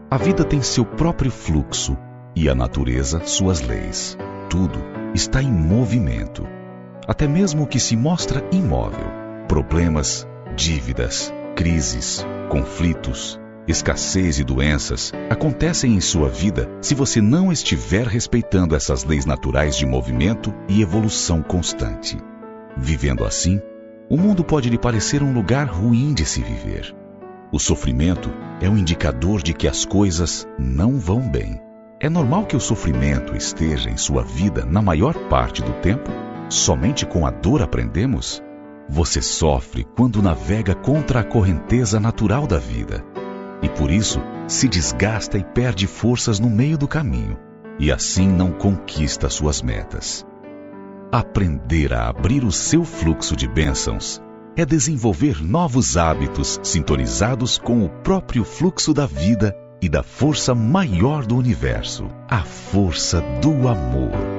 A vida tem seu próprio fluxo e a natureza suas leis. Tudo está em movimento. Até mesmo o que se mostra imóvel. Problemas, dívidas, crises, conflitos, escassez e doenças acontecem em sua vida se você não estiver respeitando essas leis naturais de movimento e evolução constante. Vivendo assim, o mundo pode lhe parecer um lugar ruim de se viver. O sofrimento é um indicador de que as coisas não vão bem. É normal que o sofrimento esteja em sua vida na maior parte do tempo? Somente com a dor aprendemos? Você sofre quando navega contra a correnteza natural da vida. E por isso se desgasta e perde forças no meio do caminho. E assim não conquista suas metas. Aprender a abrir o seu fluxo de bênçãos é desenvolver novos hábitos sintonizados com o próprio fluxo da vida e da força maior do universo, a força do amor.